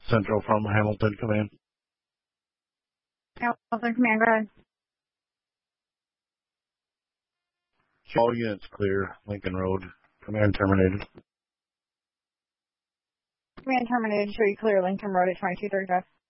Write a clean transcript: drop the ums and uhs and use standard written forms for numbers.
Central from Hamilton Command. Hamilton Command, go ahead. All units clear. Lincoln Road. Command terminated. Command terminated. Show you clear Lincoln Road at 2235.